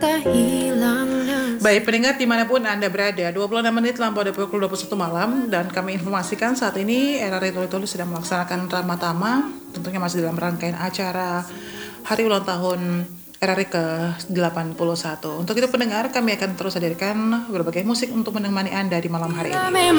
Baik pendengar dimanapun Anda berada, 26 menit lampau dari pukul 21 malam, dan kami informasikan saat ini RRI Tuli sedang melaksanakan Ramatama, tentunya masih dalam rangkaian acara hari ulang tahun RRI ke-81. Untuk itu pendengar, kami akan terus hadirkan berbagai musik untuk menemani Anda di malam hari ini.